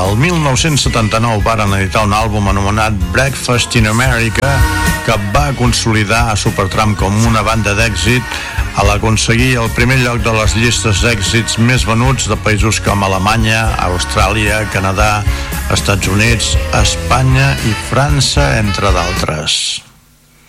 El 1979 varen editar un àlbum anomenat Breakfast in America, que va consolidar a Supertramp com una banda d'èxit a l'aconseguir el primer lloc de les llistes d'èxits més venuts de països com Alemanya, Austràlia, Canadà, Estats Units, Espanya i França, entre d'altres.